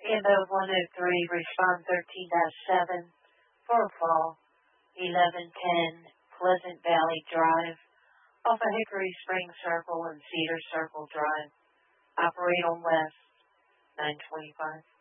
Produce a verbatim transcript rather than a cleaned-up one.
Info one oh three, respond thirteen dash seven for a fall, eleven ten Pleasant Valley Drive, off of Hickory Springs Circle and Cedar Circle Drive. Operate on west, nine twenty-five.